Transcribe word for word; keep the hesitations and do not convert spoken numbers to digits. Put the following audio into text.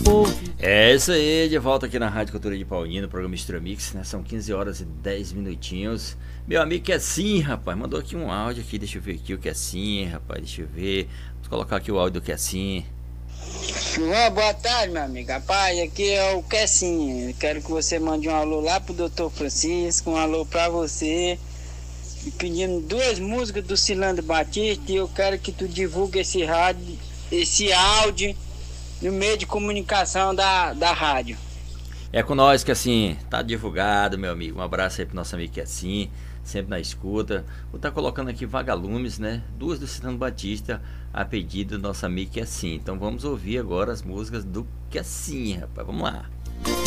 povo. É isso aí, de volta aqui na Rádio Cultura de Paulínia, no programa Mistura Mix, né? São quinze horas e dez minutinhos. Meu amigo Kessin, rapaz, mandou aqui um áudio aqui, deixa eu ver aqui o Kessin, rapaz, deixa eu ver. Vou colocar aqui o áudio do Kessin. João, boa tarde, meu amigo. Rapaz, aqui é o Kessin. Quero que você mande um alô lá pro doutor Francisco, um alô pra você. E pedindo duas músicas do Cilandro Batista e eu quero que tu divulgue esse rádio, esse áudio no meio de comunicação da, da rádio. É com nós, Kessin, tá divulgado, meu amigo. Um abraço aí pro nosso amigo Kessin, sempre na escuta. Vou estar tá colocando aqui Vagalumes, né? Duas do Cilandro Batista, a pedido do nosso amigo Kessin. Então vamos ouvir agora as músicas do Kessin, rapaz. Vamos lá.